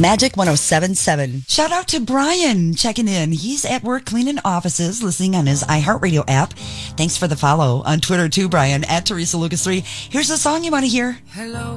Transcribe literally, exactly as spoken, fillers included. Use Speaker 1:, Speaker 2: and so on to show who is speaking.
Speaker 1: Magic one oh seven point seven. Shout out to Brian checking in. He's at work cleaning offices, listening on his iHeartRadio app. Thanks for the follow on Twitter too, Brian, at Teresa Lucas three. Here's the song you want to hear.
Speaker 2: Hello.